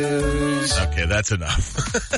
Okay, that's enough.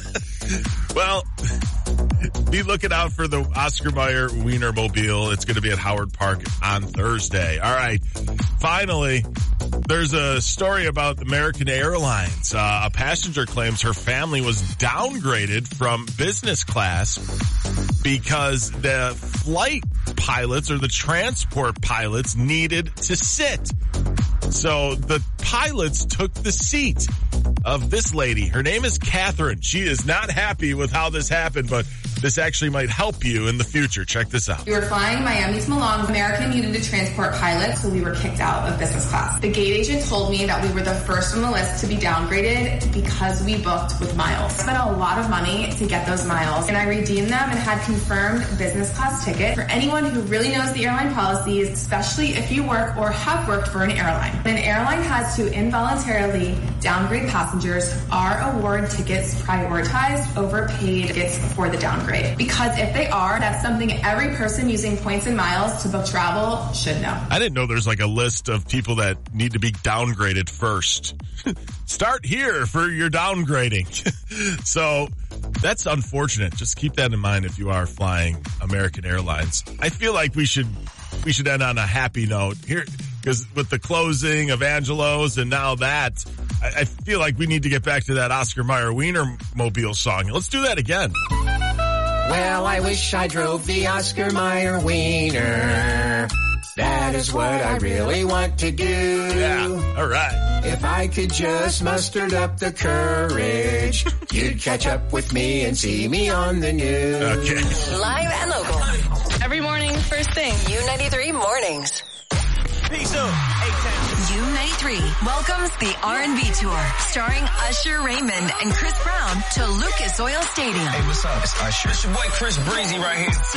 Well, be looking out for the Oscar Mayer Wienermobile. It's going to be at Howard Park on Thursday. All right. Finally, there's a story about American Airlines. A passenger claims her family was downgraded from business class because the flight pilots or the transport pilots needed to sit. So the pilots took the seat of this lady. Her name is Catherine. She is not happy with how this happened, but this actually might help you in the future. Check this out. We were flying Miami to Milan. American needed to transport pilots, so we were kicked out of business class. The gate agent told me that we were the first on the list to be downgraded because we booked with miles. I spent a lot of money to get those miles, and I redeemed them and had confirmed business class ticket. For anyone who really knows the airline policies, especially if you work or have worked for an airline. When an airline has to involuntarily downgrade passengers, our award tickets prioritized over paid tickets for the downgrade. Because if they are, that's something every person using points and miles to book travel should know. I didn't know there's like a list of people that need to be downgraded first. Start here for your downgrading. So that's unfortunate. Just keep that in mind if you are flying American Airlines. I feel like we should end on a happy note here, because with the closing of Angelo's and now that, I feel like we need to get back to that Oscar Mayer Wienermobile song. Let's do that again. Well, I wish I drove the Oscar Mayer Wiener. That is what I really want to do. Yeah, all right. If I could just mustered up the courage, you'd catch up with me and see me on the news. Okay. Live and local. Every morning, first thing. U93 Mornings. Peace out. U93 welcomes the R&B Tour, starring Usher Raymond and Chris Brown to Lucas Oil Stadium. Hey, what's up? It's Usher. It's your boy Chris Breezy right here.